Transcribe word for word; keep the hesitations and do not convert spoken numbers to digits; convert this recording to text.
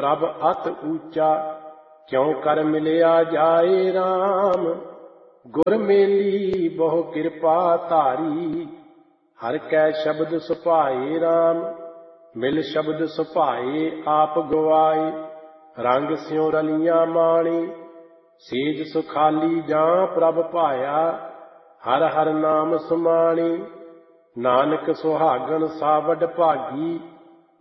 ਪ੍ਰਭ ਅਤ ਊਚਾ, ਕਿਉ ਕਰ ਮਿਲਿਆ ਜਾਏ ਰਾਮ। ਗੁਰ ਮੇਲੀ ਬਹੁ ਕਿਰਪਾ ਧਾਰੀ, ਹਰ ਕੈ ਸ਼ਬਦ ਸੁਭਾਏ ਰਾਮ। ਮਿਲ ਸ਼ਬਦ ਸੁਭਾਏ ਆਪ ਗਵਾਏ, ਰੰਗ ਸਿਉ ਰਲੀਆਂ ਮਾਣੀ। ਸੇਜ ਸੁਖਾਲੀ ਜਾਂ ਪ੍ਰਭ ਭਾਇਆ, ਹਰ ਹਰ ਨਾਮ ਸੁਮਾਣੀ। ਨਾਨਕ ਸੁਹਾਗਣ ਸਾ ਵਡ ਭਾਗੀ,